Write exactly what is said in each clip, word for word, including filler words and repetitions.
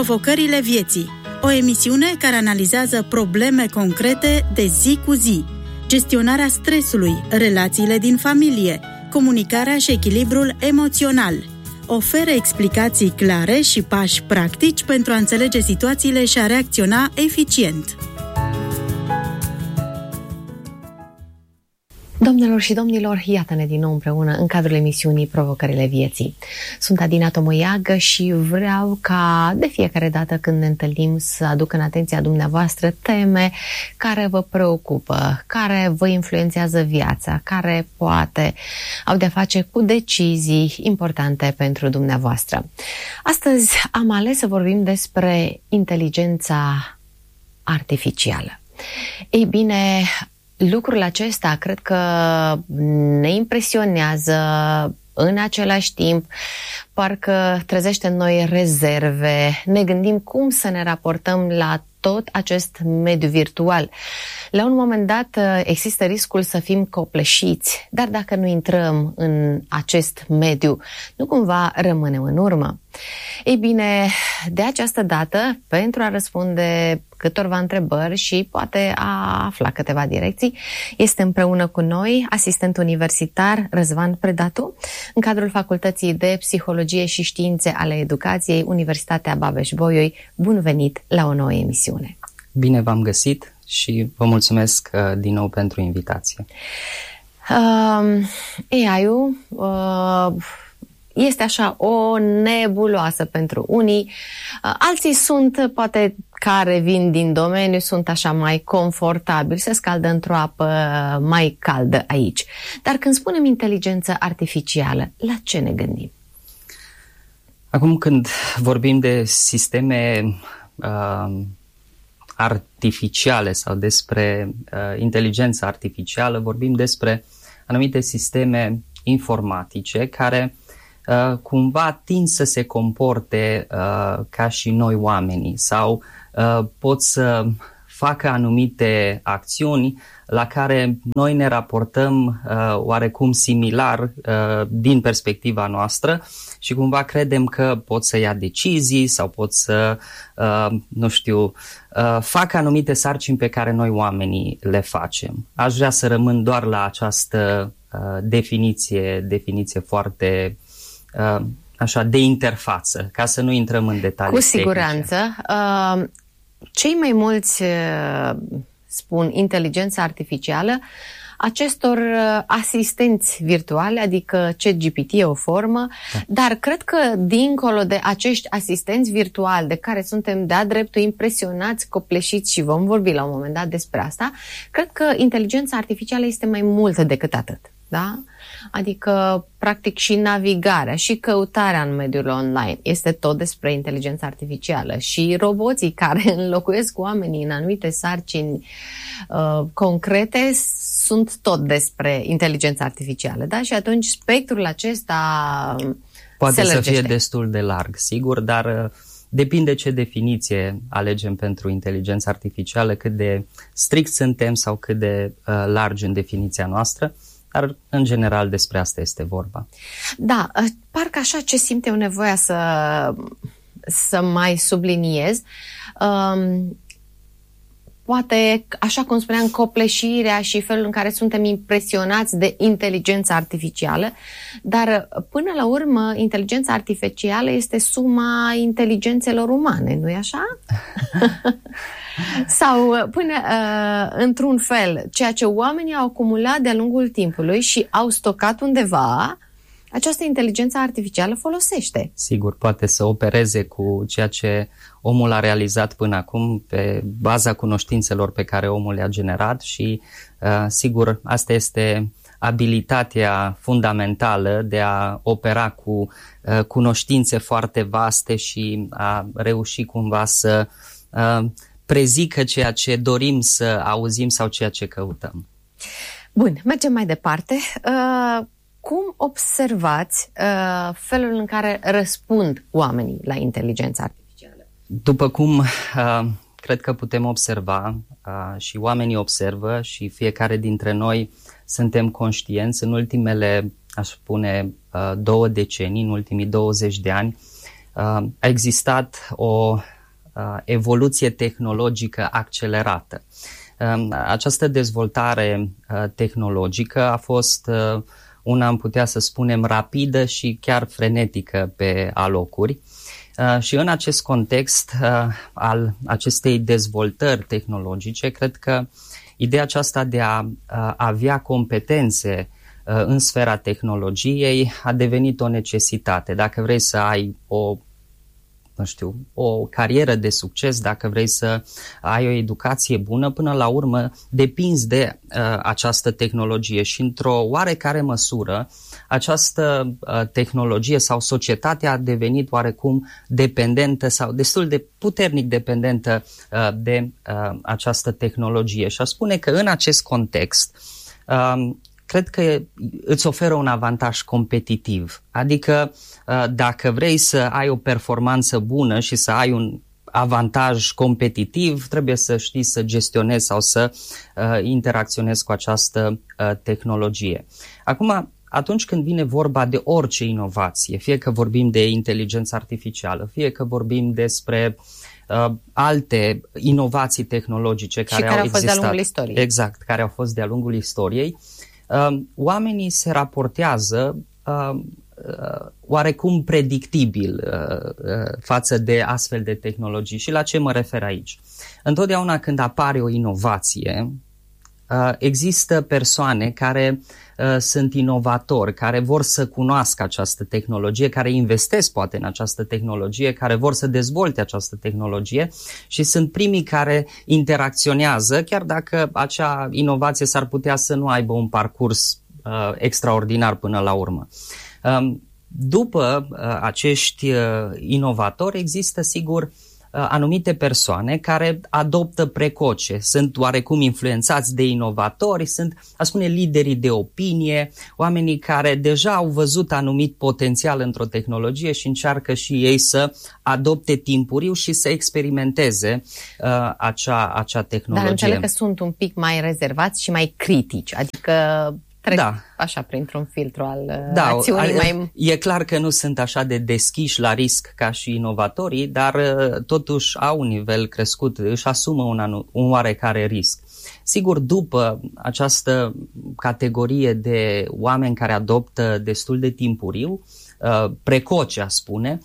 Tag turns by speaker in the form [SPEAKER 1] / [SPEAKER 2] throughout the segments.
[SPEAKER 1] Provocările vieții, o emisiune care analizează probleme concrete de zi cu zi, gestionarea stresului, relațiile din familie, comunicarea și echilibrul emoțional. Oferă explicații clare și pași practici pentru a înțelege situațiile și a reacționa eficient.
[SPEAKER 2] Doamnelor și domnilor, iată-ne din nou împreună în cadrul emisiunii Provocările vieții. Sunt Adina Tomoiagă și vreau ca de fiecare dată când ne întâlnim să aduc în atenția dumneavoastră teme care vă preocupă, care vă influențează viața, care poate au de-a face cu decizii importante pentru dumneavoastră. Astăzi am ales să vorbim despre inteligența artificială. Ei bine, lucrul acesta cred că ne impresionează, în același timp parcă trezește în noi rezerve, ne gândim cum să ne raportăm la tot acest mediu virtual. La un moment dat există riscul să fim copleșiți, dar dacă nu intrăm în acest mediu, nu cumva rămânem în urmă? Ei bine, de această dată, pentru a răspunde câtorva întrebări și poate a afla câteva direcții, este împreună cu noi asistentul universitar Răzvan Predatu, în cadrul Facultății de Psihologie și Științe ale Educației, Universitatea Babeș-Bolyai. Bun venit la o nouă emisiune!
[SPEAKER 3] Bine v-am găsit și vă mulțumesc uh, din nou pentru invitație.
[SPEAKER 2] Uh, A I-ul uh, este așa o nebuloasă pentru unii, uh, alții sunt, poate care vin din domeniu, sunt așa mai confortabili, se scaldă într-o apă mai caldă aici. Dar când spunem inteligență artificială, la ce ne gândim?
[SPEAKER 3] Acum când vorbim de sisteme uh, artificiale sau despre uh, inteligență artificială, vorbim despre anumite sisteme informatice care uh, cumva tind să se comporte uh, ca și noi oamenii sau uh, pot să facă anumite acțiuni la care noi ne raportăm uh, oarecum similar uh, din perspectiva noastră și cumva credem că pot să ia decizii sau pot să, uh, nu știu, uh, facă anumite sarcini pe care noi oamenii le facem. Aș vrea să rămân doar la această uh, definiție, definiție foarte uh, așa de interfață, ca să nu intrăm în detalii.
[SPEAKER 2] Cu siguranță. Uh, cei mai mulți uh, spun inteligența artificială acestor asistenți virtuale, adică ChatGPT e o formă, da. Dar cred că dincolo de acești asistenți virtuali de care suntem de-a dreptul impresionați, copleșiți și vom vorbi la un moment dat despre asta, cred că inteligența artificială este mai mult decât atât. Da? Adică, practic, și navigarea, și căutarea în mediul online este tot despre inteligența artificială și roboții care înlocuiesc oamenii în anumite sarcini uh, concrete sunt tot despre inteligența artificială. Da? Și atunci spectrul acesta
[SPEAKER 3] poate
[SPEAKER 2] se
[SPEAKER 3] să
[SPEAKER 2] lărgește.
[SPEAKER 3] fie destul de larg, sigur, dar uh, depinde ce definiție alegem pentru inteligența artificială, cât de strict suntem sau cât de uh, largi în definiția noastră. Dar, în general, despre asta este vorba.
[SPEAKER 2] Da, parcă așa ce simt eu nevoia să, să mai subliniez. Um, poate, așa cum spuneam, copleșirea și felul în care suntem impresionați de inteligența artificială, dar, până la urmă, inteligența artificială este suma inteligențelor umane, nu-i așa? Sau, până uh, într-un fel, ceea ce oamenii au acumulat de-a lungul timpului și au stocat undeva, această inteligență artificială folosește.
[SPEAKER 3] Sigur, poate să opereze cu ceea ce omul a realizat până acum pe baza cunoștințelor pe care omul le-a generat și, uh, sigur, asta este abilitatea fundamentală de a opera cu uh, cunoștințe foarte vaste și a reuși cumva să uh, prezică ceea ce dorim să auzim sau ceea ce căutăm.
[SPEAKER 2] Bun, mergem mai departe. Uh, cum observați uh, felul în care răspund oamenii la inteligența artificială?
[SPEAKER 3] După cum uh, cred că putem observa uh, și oamenii observă și fiecare dintre noi suntem conștienți, în ultimele, aș spune, uh, două decenii, în ultimii douăzeci de ani, a existat o evoluție tehnologică accelerată. Această dezvoltare tehnologică a fost una, am putea să spunem, rapidă și chiar frenetică pe alocuri. Și în acest context al acestei dezvoltări tehnologice, cred că ideea aceasta de a avea competențe în sfera tehnologiei a devenit o necesitate. Dacă vrei să ai o nu știu, o carieră de succes, dacă vrei să ai o educație bună, până la urmă depinzi de uh, această tehnologie și într-o oarecare măsură această uh, tehnologie sau societatea a devenit oarecum dependentă sau destul de puternic dependentă uh, de uh, această tehnologie. Și aș spune că în acest context uh, cred că îți oferă un avantaj competitiv. Adică dacă vrei să ai o performanță bună și să ai un avantaj competitiv, trebuie să știi să gestionezi sau să interacționezi cu această tehnologie. Acum, atunci când vine vorba de orice inovație, fie că vorbim de inteligență artificială, fie că vorbim despre uh, alte inovații tehnologice care,
[SPEAKER 2] care
[SPEAKER 3] au,
[SPEAKER 2] au
[SPEAKER 3] existat,
[SPEAKER 2] fost de-a lungul istoriei.
[SPEAKER 3] Exact, care au fost de-a lungul istoriei, uh, oamenii se raportează uh, uh, oarecum predictibil uh, uh, față de astfel de tehnologii. Și la ce mă refer aici? Întotdeauna când apare o inovație, uh, există persoane care uh, sunt inovatori, care vor să cunoască această tehnologie, care investesc poate în această tehnologie, care vor să dezvolte această tehnologie și sunt primii care interacționează, chiar dacă acea inovație s-ar putea să nu aibă un parcurs uh, extraordinar până la urmă. Um, după uh, acești uh, inovatori există sigur anumite persoane care adoptă precoce, sunt oarecum influențați de inovatori, sunt, aș spune, liderii de opinie, oamenii care deja au văzut anumit potențial într-o tehnologie și încearcă și ei să adopte timpuriu și să experimenteze uh, acea, acea tehnologie.
[SPEAKER 2] Dar înțeleg că sunt un pic mai rezervați și mai critici, adică trec da. așa printr-un filtru al da, acțiunii mai...
[SPEAKER 3] E clar că nu sunt așa de deschiși la risc ca și inovatorii, dar totuși au un nivel crescut, își asumă un, anu- un oarecare risc. Sigur, după această categorie de oameni care adoptă destul de timpuriu, precoce, a spune,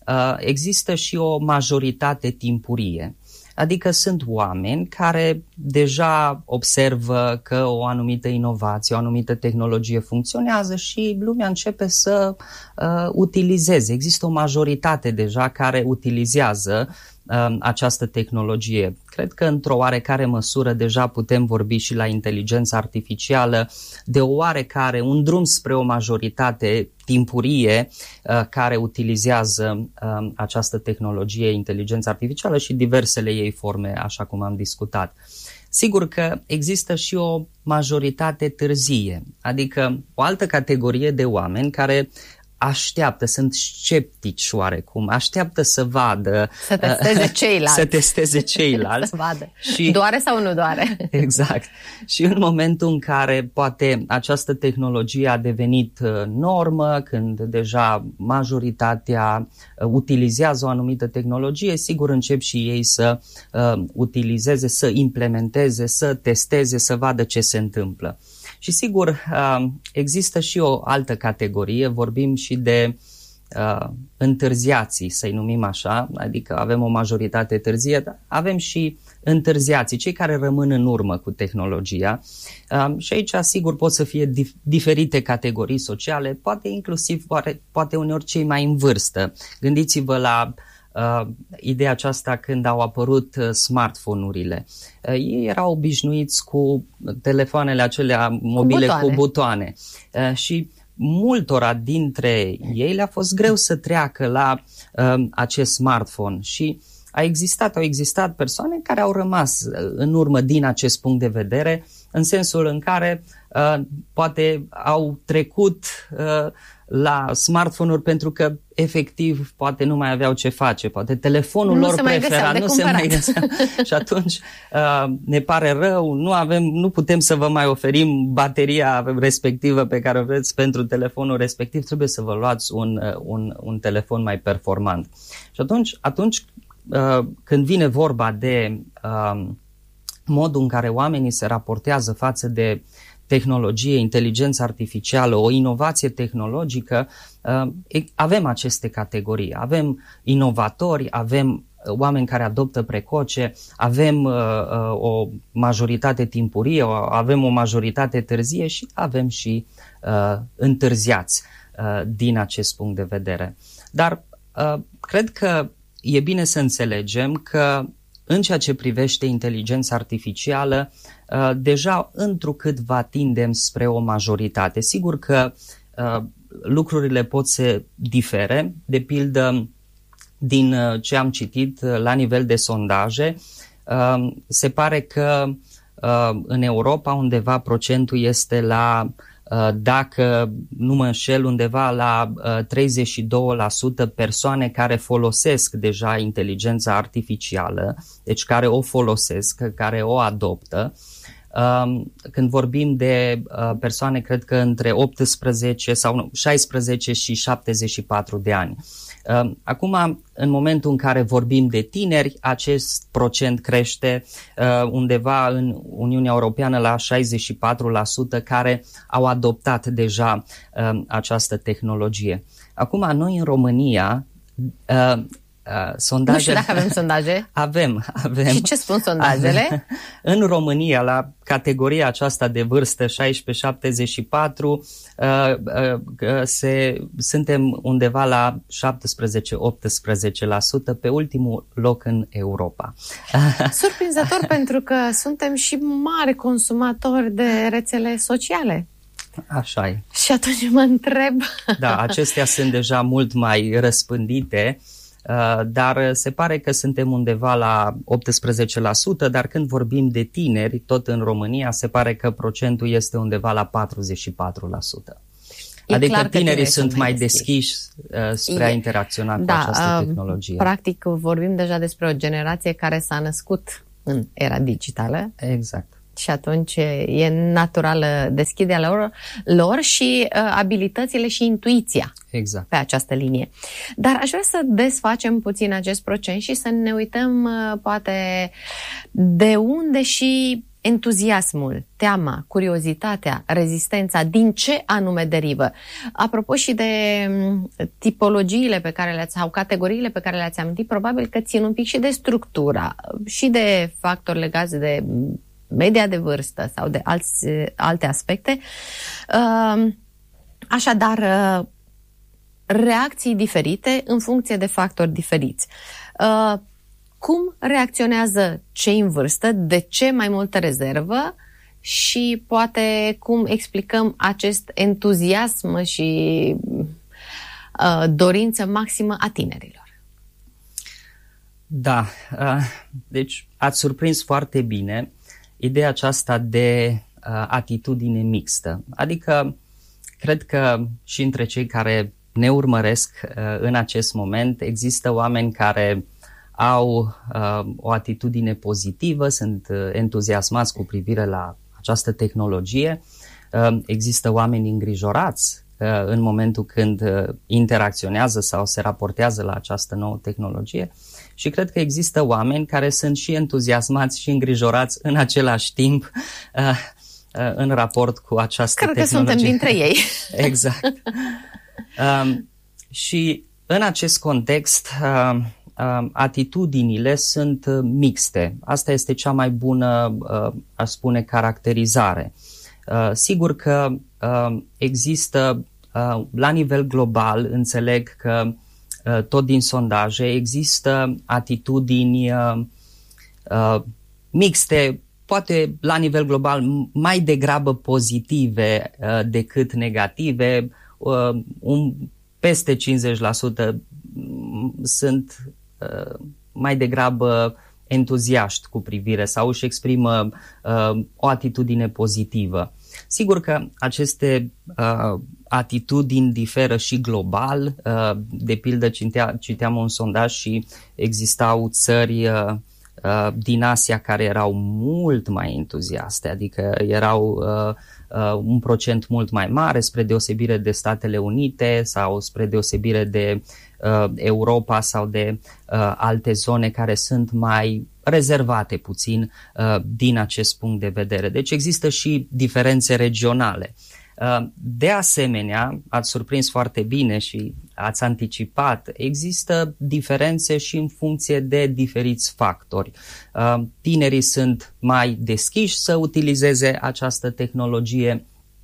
[SPEAKER 3] există și o majoritate timpurie. Adică sunt oameni care deja observă că o anumită inovație, o anumită tehnologie funcționează și lumea începe să uh, utilizeze. Există o majoritate deja care utilizează uh, această tehnologie. Cred că într-o oarecare măsură deja putem vorbi și la inteligența artificială de o oarecare, un drum spre o majoritate timpurie uh, care utilizează uh, această tehnologie, inteligența artificială și diversele ei forme, așa cum am discutat. Sigur că există și o majoritate târzie, adică o altă categorie de oameni care așteaptă, sunt sceptici oarecum, așteaptă să vadă...
[SPEAKER 2] Să testeze ceilalți.
[SPEAKER 3] Să testeze ceilalți.
[SPEAKER 2] Să vadă.
[SPEAKER 3] Și,
[SPEAKER 2] doare sau nu doare.
[SPEAKER 3] Exact. Și în momentul în care poate această tehnologie a devenit normă, când deja majoritatea utilizează o anumită tehnologie, sigur încep și ei să uh, utilizeze, să implementeze, să testeze, să vadă ce se întâmplă. Și sigur, există și o altă categorie, vorbim și de uh, întârziații, să-i numim așa, adică avem o majoritate târzie, dar avem și întârziații, cei care rămân în urmă cu tehnologia. Uh, și aici, sigur, pot să fie dif- diferite categorii sociale, poate inclusiv, poate, poate uneori cei mai în vârstă. Gândiți-vă la Uh, ideea aceasta când au apărut uh, smartphone-urile. Uh, ei erau obișnuiți cu telefoanele acelea mobile cu butoane, cu butoane. Uh, și multora dintre ei le-a fost greu să treacă la uh, acest smartphone și a existat, au existat persoane care au rămas în urmă din acest punct de vedere, în sensul în care uh, poate au trecut uh, la smartphone-uri pentru că efectiv poate nu mai aveau ce face, poate telefonul
[SPEAKER 2] nu
[SPEAKER 3] lor
[SPEAKER 2] se mai
[SPEAKER 3] preferat nu se mai găsea și atunci uh, ne pare rău, nu avem, nu putem să vă mai oferim bateria respectivă pe care o vreți pentru telefonul respectiv, trebuie să vă luați un, uh, un, un telefon mai performant. Și atunci, atunci uh, când vine vorba de uh, modul în care oamenii se raportează față de tehnologie, inteligență artificială, o inovație tehnologică, avem aceste categorii. Avem inovatori, avem oameni care adoptă precoce, avem o majoritate timpurie, avem o majoritate târzie și avem și întârziați din acest punct de vedere. Dar cred că e bine să înțelegem că în ceea ce privește inteligența artificială, deja întrucâtva tindem spre o majoritate. Sigur că lucrurile pot să difere, de pildă din ce am citit la nivel de sondaje, se pare că în Europa undeva procentul este la, dacă nu mă înșel, undeva la treizeci și doi la sută persoane care folosesc deja inteligența artificială, deci care o folosesc, care o adoptă. Când vorbim de persoane, cred că între optsprezece sau nu, șaisprezece și șaptezeci și patru de ani. Acum, în momentul în care vorbim de tineri, acest procent crește undeva în Uniunea Europeană la șaizeci și patru la sută care au adoptat deja această tehnologie. Acum, noi în România,
[SPEAKER 2] sondaje... Nu știu dacă avem sondaje.
[SPEAKER 3] Avem, avem.
[SPEAKER 2] Și ce spun sondajele?
[SPEAKER 3] Avem. În România, la categoria aceasta de vârstă șaisprezece șaptezeci și patru, uh, uh, se, suntem undeva la șaptesprezece optsprezece la sută, pe ultimul loc în Europa.
[SPEAKER 2] Surprinzător, pentru că suntem și mari consumatori de rețele sociale.
[SPEAKER 3] Așa e.
[SPEAKER 2] Și atunci mă întreb...
[SPEAKER 3] Da, acestea sunt deja mult mai răspândite, dar se pare că suntem undeva la optsprezece la sută, dar când vorbim de tineri, tot în România, se pare că procentul este undeva la patruzeci și patru la sută. E adică tinerii, tinerii sunt mai deschiși uh, spre e, a interacționa
[SPEAKER 2] da,
[SPEAKER 3] cu această tehnologie.
[SPEAKER 2] Practic vorbim deja despre o generație care s-a născut în era digitală.
[SPEAKER 3] Exact.
[SPEAKER 2] Și atunci e naturală deschiderea lor, lor și uh, abilitățile și intuiția
[SPEAKER 3] exact.
[SPEAKER 2] Pe această linie. Dar aș vrea să desfacem puțin acest procent și să ne uităm uh, poate de unde și entuziasmul, teama, curiozitatea, rezistența, din ce anume derivă. Apropo și de tipologiile pe care le-ați, sau categoriile pe care le-ați amintit, probabil că țin un pic și de structura și de factori legați de media de vârstă sau de alți, alte aspecte. Așadar, reacții diferite în funcție de factori diferiți. Cum reacționează cei în vârstă, de ce mai multă rezervă și poate cum explicăm acest entuziasm și dorință maximă a tinerilor?
[SPEAKER 3] Da, deci ați surprins foarte bine ideea aceasta de uh, atitudine mixtă. Adică, cred că și între cei care ne urmăresc uh, în acest moment există oameni care au uh, o atitudine pozitivă, sunt uh, entuziasmați cu privire la această tehnologie. Uh, există oameni îngrijorați uh, în momentul când uh, interacționează sau se raportează la această nouă tehnologie. Și cred că există oameni care sunt și entuziasmați și îngrijorați în același timp uh, uh, în raport cu această
[SPEAKER 2] cred
[SPEAKER 3] tehnologie.
[SPEAKER 2] Cred că suntem dintre ei.
[SPEAKER 3] Exact. Um, și în acest context, uh, uh, atitudinile sunt mixte. Asta este cea mai bună, uh, aș spune, caracterizare. Uh, sigur că uh, există, uh, la nivel global, înțeleg că tot din sondaje, există atitudini uh, uh, mixte, poate la nivel global mai degrabă pozitive uh, decât negative. Uh, un, peste cincizeci la sută sunt uh, mai degrabă entuziaști cu privire sau își exprimă uh, o atitudine pozitivă. Sigur că aceste uh, atitudini diferă și global. Uh, de pildă, citea, citeam un sondaj și existau țări uh, uh, din Asia care erau mult mai entuziaste, adică erau uh, uh, un procent mult mai mare spre deosebire de Statele Unite sau spre deosebire de uh, Europa sau de uh, alte zone care sunt mai rezervate puțin uh, din acest punct de vedere. Deci există și diferențe regionale. De asemenea, ați surprins foarte bine și ați anticipat, există diferențe și în funcție de diferiți factori. Tinerii sunt mai deschiși să utilizeze această tehnologie,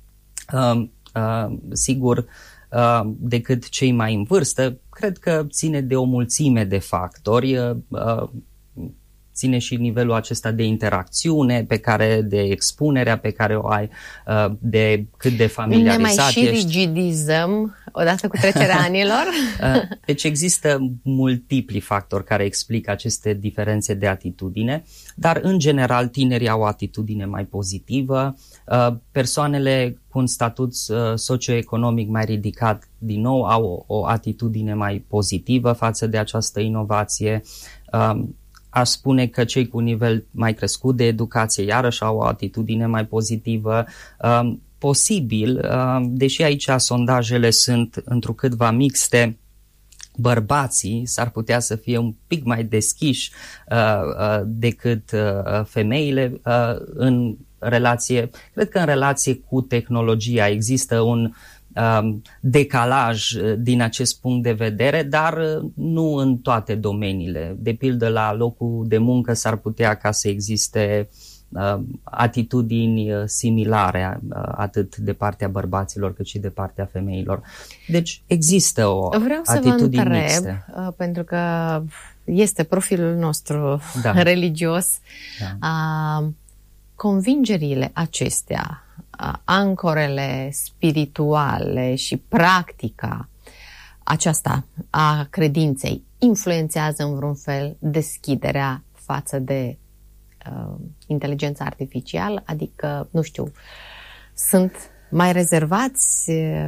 [SPEAKER 3] sigur, decât cei mai în vârstă. Cred că ține de o mulțime de factori. Ține și nivelul acesta de interacțiune pe care, de expunerea pe care o ai, de cât de familiarizat
[SPEAKER 2] ești. Ne mai și rigidizăm odată cu trecerea anilor?
[SPEAKER 3] Deci există multipli factori care explică aceste diferențe de atitudine, dar în general tinerii au o atitudine mai pozitivă, persoanele cu un statut socioeconomic mai ridicat din nou au o, o atitudine mai pozitivă față de această inovație. Aș spune că cei cu nivel mai crescut de educație iarăși au o atitudine mai pozitivă. Posibil, deși aici sondajele sunt întrucâtva mixte, bărbații s-ar putea să fie un pic mai deschiși decât femeile în relație. Cred că în relație cu tehnologia există un decalaj din acest punct de vedere, dar nu în toate domeniile. De pildă, la locul de muncă s-ar putea ca să existe uh, atitudini similare, uh, atât de partea bărbaților cât și de partea femeilor. Deci există o
[SPEAKER 2] Vreau
[SPEAKER 3] atitudine
[SPEAKER 2] să vă întreb,
[SPEAKER 3] mixtă.
[SPEAKER 2] Uh, pentru că este profilul nostru da. religios, da. Uh, convingerile acestea, ancorele spirituale și practica aceasta a credinței influențează în vreun fel deschiderea față de uh, inteligența artificială? Adică, nu știu, sunt mai rezervați?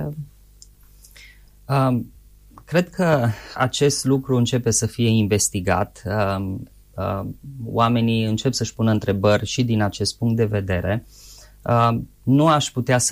[SPEAKER 3] Um, cred că acest lucru începe să fie investigat. Um, uh, oamenii încep să-și pună întrebări și din acest punct de vedere. Uh, nu aș putea să